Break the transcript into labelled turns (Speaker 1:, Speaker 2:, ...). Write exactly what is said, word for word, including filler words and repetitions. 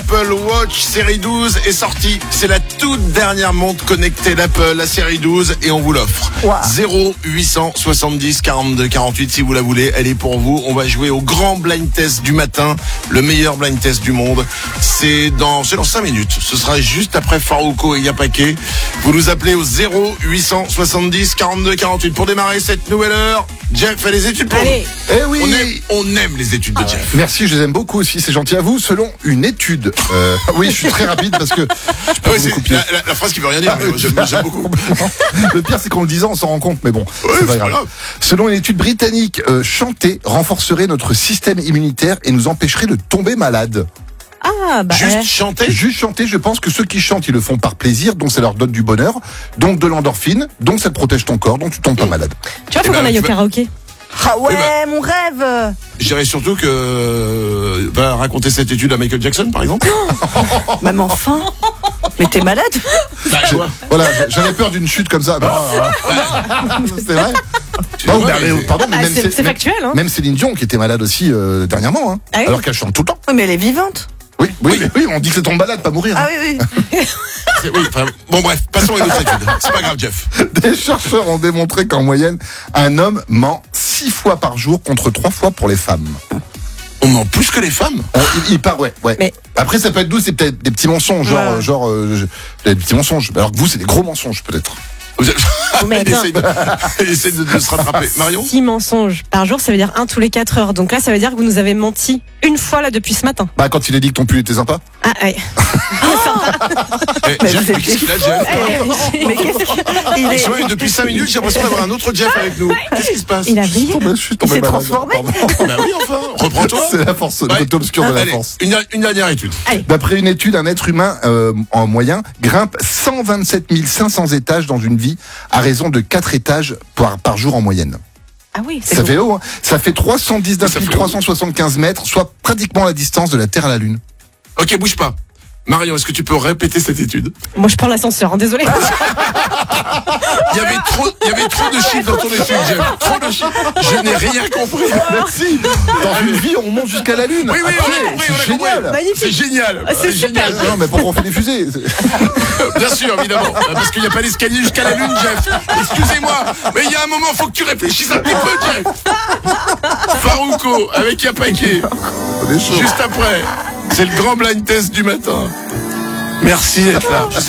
Speaker 1: Apple Watch série douze est sortie. C'est la toute dernière montre connectée d'Apple, la série douze, et on vous l'offre.
Speaker 2: Wow.
Speaker 1: zéro huit cent soixante-dix quarante-deux quarante-huit si vous la voulez. Elle est pour vous. On va jouer au grand blind test du matin, le meilleur blind test du monde. C'est dans, c'est dans cinq minutes. Ce sera juste après Farouko et Yapake. Vous nous appelez au zéro huit cent soixante-dix quarante-deux quarante-huit pour démarrer cette nouvelle heure. Jeff fait les études pour
Speaker 2: Allez.
Speaker 1: nous.
Speaker 3: Eh oui.
Speaker 1: On aime, on aime les études de
Speaker 3: Ah,
Speaker 1: Jeff.
Speaker 3: merci, je les aime beaucoup aussi, c'est gentil à vous. Selon une étude, euh, oui, je suis très rapide parce que je peux
Speaker 1: Ouais,
Speaker 3: vous
Speaker 1: c'est
Speaker 3: couper.
Speaker 1: la, la, la phrase qui veut rien dire, mais j'aime, j'aime beaucoup.
Speaker 3: Le pire, c'est qu'en le disant, on s'en rend compte, mais bon,
Speaker 1: Ouais,
Speaker 3: c'est pas
Speaker 1: c'est
Speaker 3: grave.
Speaker 1: pas grave.
Speaker 3: Selon une étude britannique, euh, chanter renforcerait notre système immunitaire et nous empêcherait de tomber malade.
Speaker 2: Ah, bah.
Speaker 1: Juste
Speaker 2: eh.
Speaker 1: chanter.
Speaker 3: Juste chanter, je pense que ceux qui chantent, ils le font par plaisir, donc ça leur donne du bonheur, donc de l'endorphine, donc ça te protège ton corps, donc tu tombes pas malade.
Speaker 2: Tu vois, faut
Speaker 1: Eh ben,
Speaker 2: qu'on aille au
Speaker 1: tu vas-
Speaker 2: karaoké.
Speaker 4: Ah ouais,
Speaker 1: Oui, bah.
Speaker 4: mon rêve.
Speaker 1: Je dirais surtout que euh, va raconter cette étude à Michael Jackson, par exemple.
Speaker 4: Même enfin. Mais t'es malade?
Speaker 1: Bah, je vois.
Speaker 3: Voilà, j'avais peur d'une chute comme ça. Bah, c'est vrai.
Speaker 1: Tu
Speaker 3: Non,
Speaker 1: vois,
Speaker 3: mais,
Speaker 1: mais-
Speaker 3: pardon, mais
Speaker 2: Ah,
Speaker 3: même,
Speaker 2: c'est-
Speaker 3: Cé-
Speaker 2: c'est
Speaker 3: même-
Speaker 2: factuel, hein.
Speaker 3: même Céline Dion qui était malade aussi euh, dernièrement, hein,
Speaker 2: Ah oui.
Speaker 3: alors qu'elle chante tout le temps.
Speaker 4: Oui, mais elle est vivante.
Speaker 3: Oui, oui, oui, oui, on dit que c'est ton malade, pas mourir.
Speaker 4: Ah oui, oui.
Speaker 1: c'est- oui, enfin, bon bref, passons à une autre étude. C'est pas grave, Jeff.
Speaker 3: Des chercheurs ont démontré qu'en moyenne, un homme ment six fois par jour contre trois fois pour les femmes.
Speaker 1: On ment plus que les femmes.
Speaker 3: On- il, il part, ouais, ouais.
Speaker 2: Mais-
Speaker 3: Après, ça peut être doux, c'est peut-être des petits mensonges, genre,
Speaker 4: Ouais.
Speaker 3: euh, genre, euh, je- des petits mensonges. Alors que vous, c'est des gros mensonges, peut-être.
Speaker 1: Vous êtes-
Speaker 2: Mais
Speaker 1: Il
Speaker 2: attends.
Speaker 1: essaie de, il essaie de, de se rattraper. Marion?
Speaker 2: Six mensonges par jour, ça veut dire un tous les quatre heures. Donc là, ça veut dire que vous nous avez menti une fois là depuis ce matin.
Speaker 3: Bah, quand il a dit que ton pull était sympa.
Speaker 2: Ah, ouais.
Speaker 1: Eh,
Speaker 4: Mais
Speaker 1: Jeff,
Speaker 4: vous
Speaker 1: mais
Speaker 4: êtes
Speaker 1: qu'est-ce qu'il a, Jeff?
Speaker 4: Mais qu'est-ce qu'il
Speaker 1: Il
Speaker 4: est...
Speaker 1: est... Depuis cinq minutes, j'ai l'impression d'avoir un autre Jeff avec nous. Qu'est-ce qui se passe?
Speaker 2: Il a brillé.
Speaker 3: Tombé- je suis tombé
Speaker 4: s'est
Speaker 3: malade.
Speaker 4: transformé.
Speaker 3: Pardon.
Speaker 1: Bah oui, enfin. Reprends-toi.
Speaker 3: C'est la force, le
Speaker 1: Ouais.
Speaker 3: côté obscur de la
Speaker 1: Allez,
Speaker 3: force.
Speaker 1: une, une dernière étude.
Speaker 3: D'après une étude, un être humain euh, en moyen grimpe cent vingt-sept mille cinq cents étages dans une vie à raison de quatre étages par, par jour en moyenne.
Speaker 2: Ah oui, c'est
Speaker 3: Ça
Speaker 2: beau.
Speaker 3: fait haut, hein. Ça fait trois cent dix-neuf mille trois cent soixante-quinze mètres, soit pratiquement la distance de la Terre à la Lune.
Speaker 1: Ok, bouge pas. Marion, est-ce que tu peux répéter cette étude?
Speaker 2: Moi, je prends l'ascenseur, hein, désolé.
Speaker 1: Il y avait trop, il y avait trop de chiffres dans ton étude, Jeff. Trop de chiffres. Je n'ai rien compris.
Speaker 3: Merci. Dans une vie, on monte jusqu'à la Lune.
Speaker 1: Oui, oui,
Speaker 3: Après,
Speaker 1: on a compris,
Speaker 3: c'est
Speaker 1: on a
Speaker 3: génial.
Speaker 1: compris.
Speaker 2: Magnifique.
Speaker 1: C'est génial.
Speaker 2: Ah, c'est
Speaker 1: génial.
Speaker 3: Non, mais pourquoi on fait des fusées?
Speaker 1: Bien sûr, évidemment. Parce qu'il n'y a pas d'escalier jusqu'à la Lune, Jeff. Excusez-moi. Mais il y a un moment, faut que tu réfléchisses un petit peu, Jeff. Farouko avec Yapake.
Speaker 3: On est chaud.
Speaker 1: Juste après. C'est le grand blind test du matin. Merci d'être là. Je sais